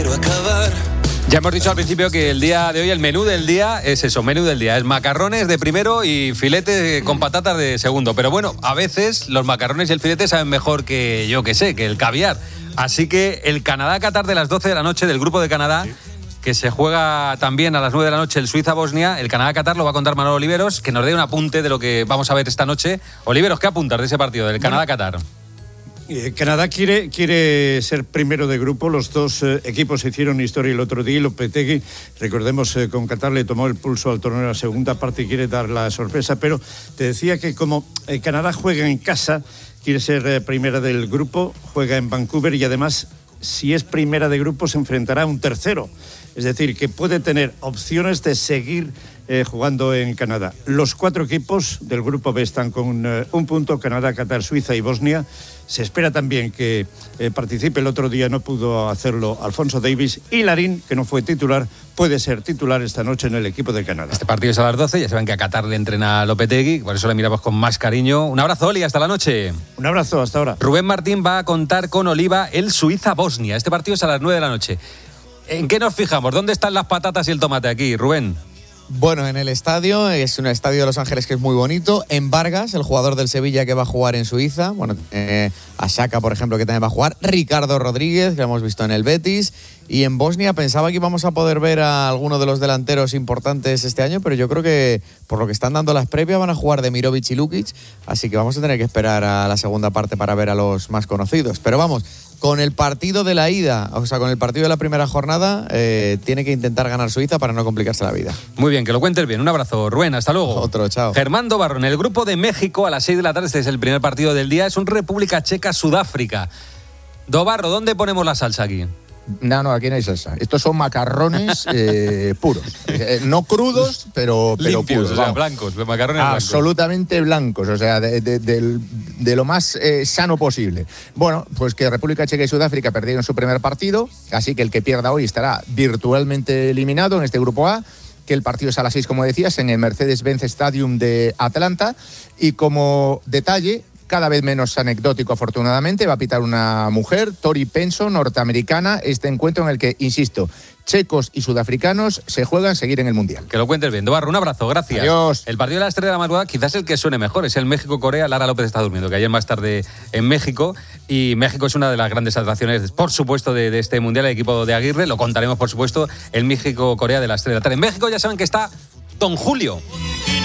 quiero acabar. Ya hemos dicho al principio que el día de hoy, el menú del día es eso, menú del día. Es macarrones de primero y filete con patatas de segundo. Pero bueno, a veces los macarrones y el filete saben mejor que yo que sé, que el caviar. Así que el Canadá-Qatar de las 12 de la noche del grupo de Canadá, que se juega también a las 9 de la noche el Suiza-Bosnia, el Canadá-Qatar lo va a contar Manolo Oliveros, que nos dé un apunte de lo que vamos a ver esta noche. Oliveros, ¿qué apuntas de ese partido, del Canadá-Qatar? Canadá quiere ser primero de grupo. Los dos equipos hicieron historia el otro día. Lopetegui, recordemos, con Qatar le tomó el pulso al torneo en la segunda parte y quiere dar la sorpresa. Pero te decía que como Canadá juega en casa, quiere ser primera del grupo, juega en Vancouver y además, si es primera de grupo, se enfrentará a un tercero. Es decir, que puede tener opciones de seguir jugando en Canadá. Los 4 equipos del grupo B están con un punto: Canadá, Qatar, Suiza y Bosnia. Se espera también que participe. El otro día no pudo hacerlo Alfonso Davies, y Larín, que no fue titular, puede ser titular esta noche en el equipo de Canadá. Este partido es a las 12, ya saben que a Qatar le entrena Lopetegui, por eso le miramos con más cariño. Un abrazo, Oli, hasta la noche. Un abrazo, hasta ahora. Rubén Martín va a contar con Oliva el Suiza-Bosnia. Este partido es a las 9 de la noche. ¿En qué nos fijamos? ¿Dónde están las patatas y el tomate aquí, Rubén? Bueno, en el estadio, es un estadio de Los Ángeles que es muy bonito. En Vargas, el jugador del Sevilla que va a jugar en Suiza. Bueno, a Xhaka, por ejemplo, que también va a jugar. Ricardo Rodríguez, que lo hemos visto en el Betis. Y en Bosnia pensaba que íbamos a poder ver a alguno de los delanteros importantes este año, pero yo creo que por lo que están dando las previas van a jugar Demirovic y Lukic. Así que vamos a tener que esperar a la segunda parte para ver a los más conocidos. Pero vamos, con el partido de la ida, o sea, con el partido de la primera jornada, tiene que intentar ganar Suiza para no complicarse la vida. Muy bien, que lo cuentes bien. Un abrazo, Rubén, hasta luego. Otro, chao. Germán Dobarro, en el grupo de México, a las 6 de la tarde, este es el primer partido del día, es un República Checa-Sudáfrica. Dobarro, ¿dónde ponemos la salsa aquí? No, aquí no hay salsa. Estos son macarrones puros. No crudos, pero limpios, puros. O sea, blancos, macarrones absolutamente blancos, o sea, de lo más sano posible. Bueno, pues que República Checa y Sudáfrica perdieron su primer partido, así que el que pierda hoy estará virtualmente eliminado en este grupo A, que el partido es a las 6, como decías, en el Mercedes-Benz Stadium de Atlanta. Y como detalle, cada vez menos anecdótico, afortunadamente, va a pitar una mujer, Tori Penso, norteamericana, este encuentro en el que, insisto, checos y sudafricanos se juegan seguir en el Mundial. Que lo cuentes bien. Dobarro, un abrazo, gracias. Adiós. El partido de las 3 de la madrugada quizás el que suene mejor, es el México-Corea. Lara López está durmiendo, que ayer más tarde en México, y México es una de las grandes atracciones, por supuesto, de este Mundial, el equipo de Aguirre. Lo contaremos, por supuesto, el México-Corea de las 3 de la tarde. En México ya saben que está Don Julio.